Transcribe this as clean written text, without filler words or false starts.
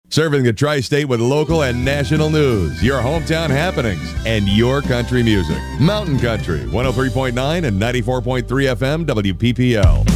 Serving the tri-state with local and national news, your hometown happenings, and your country music. Mountain Country, 103.9 and 94.3 FM WPPL.